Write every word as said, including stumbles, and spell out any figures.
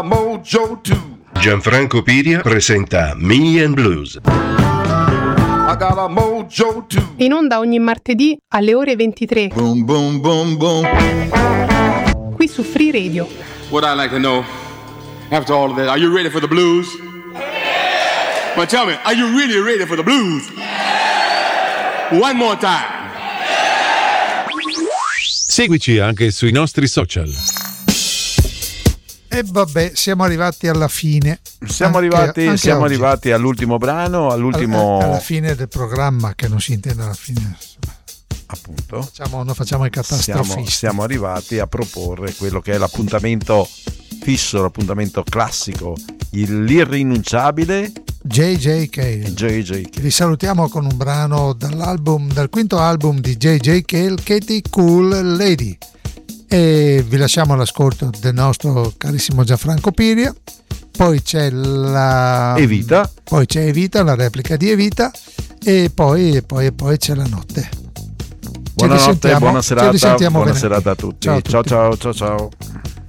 Mojo two. Gianfranco Piria presenta Me and Blues. I got a mojo two. In onda ogni martedì alle ore ventitré. Boom, boom, boom, boom. Qui su Free Radio. What I'd like to know, after all of that, are you ready for the blues? Well, tell me, are you really ready for the blues? One more time. Seguici anche sui nostri social. E vabbè, siamo arrivati alla fine. Siamo Anche- arrivati, anche siamo oggi. arrivati all'ultimo brano, all'ultimo alla, alla fine del programma, che non si intende alla fine. appunto. Facciamo, noi facciamo i Siamo, catastrofisti. siamo arrivati a proporre quello che è l'appuntamento fisso, l'appuntamento classico, il- l'irrinunciabile J J. Cale. J J. Cale. Vi salutiamo con un brano dall'album, dal quinto album di J J. Cale, Katie Cool Lady. E vi lasciamo all'ascolto del nostro carissimo Gianfranco Piria. Poi c'è la Evita. Poi c'è Evita, la replica di Evita. E poi, poi, poi c'è la notte. Ci Buonanotte, risentiamo- buona ci serata, risentiamo buona venerdì. serata a tutti. Ciao a Ciao tutti. ciao ciao ciao.